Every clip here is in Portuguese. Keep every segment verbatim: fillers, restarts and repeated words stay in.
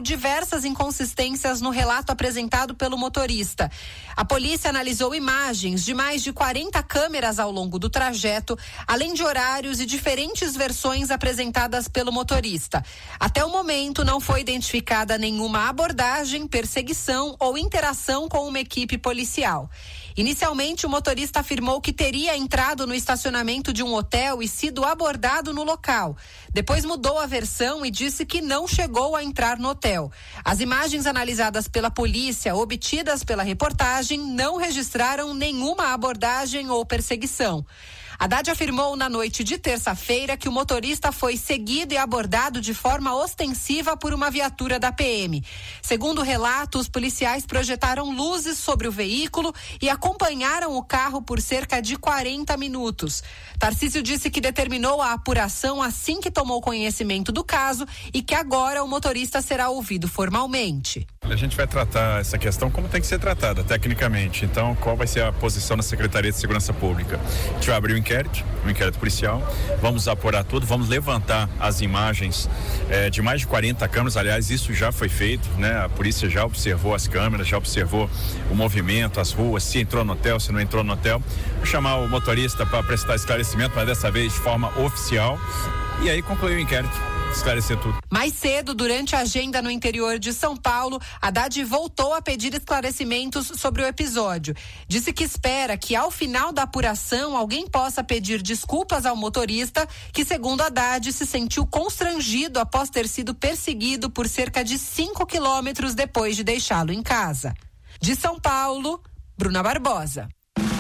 diversas inconsistências no relato apresentado pelo motorista. A polícia analisou imagens de mais de quarenta câmeras ao longo do trajeto, além de horários e diferentes versões apresentadas pelo motorista. Até o momento, não foi identificada nenhuma abordagem, perseguição ou interação com uma equipe policial. Inicialmente, o motorista afirmou que teria entrado no estacionamento de um hotel e sido abordado no local. Depois mudou a versão e disse que não chegou a entrar no hotel. As imagens analisadas pela polícia, obtidas pela reportagem, não registraram nenhuma abordagem ou perseguição. Haddad afirmou na noite de terça-feira que o motorista foi seguido e abordado de forma ostensiva por uma viatura da P M. Segundo o relato, os policiais projetaram luzes sobre o veículo e acompanharam o carro por cerca de quarenta minutos. Tarcísio disse que determinou a apuração assim que tomou conhecimento do caso e que agora o motorista será ouvido formalmente. A gente vai tratar essa questão como tem que ser tratada, tecnicamente. Então, qual vai ser a posição da Secretaria de Segurança Pública? A gente vai abrir um inquérito, um inquérito policial, vamos apurar tudo, vamos levantar as imagens eh, de mais de quarenta câmeras, aliás, isso já foi feito, né? A polícia já observou as câmeras, já observou o movimento, as ruas, se entrou no hotel, se não entrou no hotel. Vou chamar o motorista para prestar esclarecimento, mas dessa vez de forma oficial, e aí concluir o inquérito. Esclarecer tudo. Mais cedo, durante a agenda no interior de São Paulo, Haddad voltou a pedir esclarecimentos sobre o episódio. Disse que espera que ao final da apuração alguém possa pedir desculpas ao motorista, que segundo Haddad se sentiu constrangido após ter sido perseguido por cerca de cinco quilômetros depois de deixá-lo em casa. De São Paulo, Bruna Barbosa.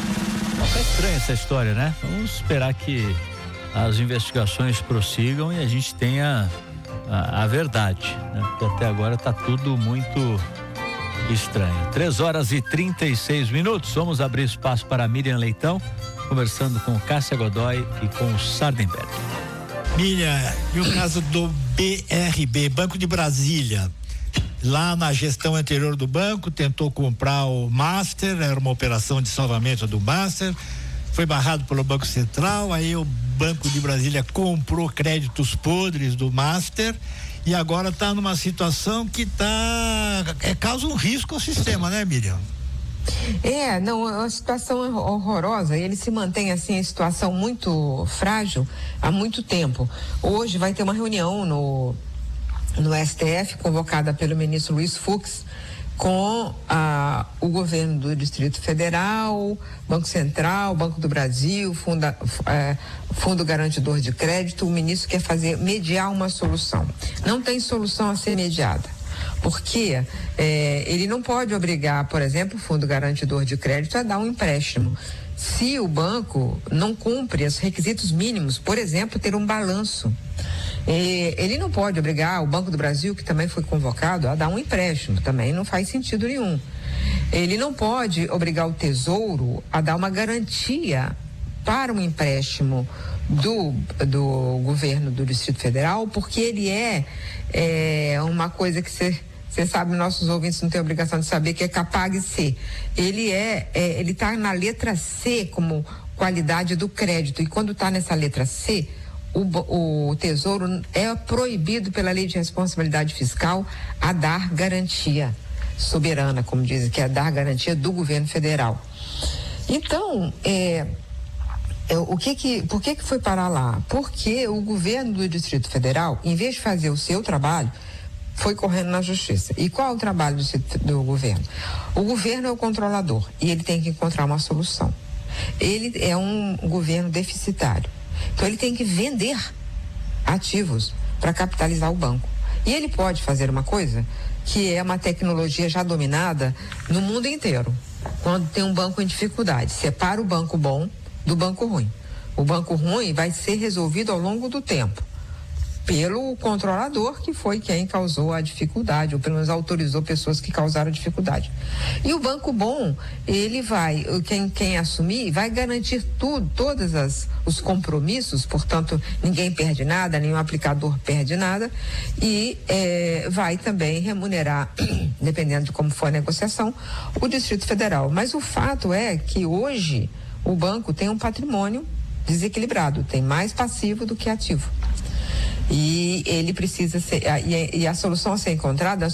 É estranha essa história, né? Vamos esperar que as investigações prossigam e a gente tenha a, a verdade, né? Porque até agora está tudo muito estranho. Três horas e trinta e seis minutos. Vamos abrir espaço para a Miriam Leitão, conversando com Cássia Godoy e com o Sardenberg. Miriam, e o caso do B R B, Banco de Brasília? Lá na gestão anterior do banco, tentou comprar o Master, era uma operação de salvamento do Master, foi barrado pelo Banco Central, aí o Banco de Brasília comprou créditos podres do Master e agora está numa situação que tá, é, causa um risco ao sistema, né, Miriam? É, não, é uma situação horrorosa, ele se mantém assim, a situação muito frágil há muito tempo. Hoje vai ter uma reunião no, no S T F, convocada pelo ministro Luiz Fux, com ah, o governo do Distrito Federal, Banco Central, Banco do Brasil, Funda, eh, Fundo Garantidor de Crédito. O ministro quer fazer, mediar uma solução. Não tem solução a ser mediada, porque eh, ele não pode obrigar, por exemplo, o Fundo Garantidor de Crédito a dar um empréstimo se o banco não cumpre os requisitos mínimos, por exemplo, ter um balanço. Eh, ele não pode obrigar o Banco do Brasil, que também foi convocado, a dar um empréstimo, também não faz sentido nenhum. Ele não pode obrigar o Tesouro a dar uma garantia para um empréstimo do, do governo do Distrito Federal, porque ele é, é uma coisa que você Você sabe, nossos ouvintes não têm obrigação de saber, que é Capag-C. Ele é, é ele está na letra C como qualidade do crédito, e quando está nessa letra C, o, o Tesouro é proibido pela Lei de Responsabilidade Fiscal a dar garantia soberana, como dizem, que é dar garantia do governo federal. Então, é, é, o que que, por que que foi parar lá? Porque o governo do Distrito Federal, em vez de fazer o seu trabalho, foi correndo na justiça. E qual é o trabalho do, do governo? O governo é o controlador e ele tem que encontrar uma solução. Ele é um governo deficitário. Então ele tem que vender ativos para capitalizar o banco. E ele pode fazer uma coisa que é uma tecnologia já dominada no mundo inteiro. Quando tem um banco em dificuldade, separa o banco bom do banco ruim. O banco ruim vai ser resolvido ao longo do tempo pelo controlador, que foi quem causou a dificuldade, ou pelo menos autorizou pessoas que causaram dificuldade. E o banco bom, ele vai, quem, quem assumir, vai garantir tudo, todos as, os compromissos, portanto, ninguém perde nada, nenhum aplicador perde nada, e é, vai também remunerar, dependendo de como for a negociação, o Distrito Federal. Mas o fato é que hoje o banco tem um patrimônio desequilibrado, tem mais passivo do que ativo. E ele precisa ser, e a, e a solução a ser encontrada